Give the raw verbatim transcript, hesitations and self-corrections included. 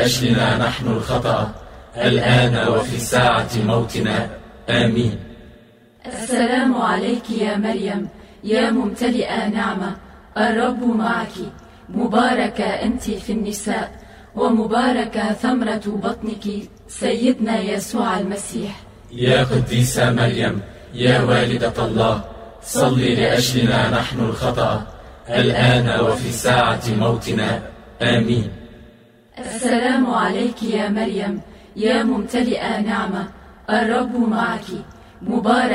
أجلنا نحن الخطأ الآن وفي ساعة موتنا. آمين. السلام عليك يا مريم يا ممتلئة نعمة، الرب معك، مباركة أنت في النساء، ومباركة ثمرة بطنك سيدنا يسوع المسيح. يا قديسة مريم يا والدة الله، صلي لأجلنا نحن الخطأ الآن وفي ساعة موتنا. آمين. السلام عليك يا مريم يا ممتلئة نعمة، الرب معك، مباركة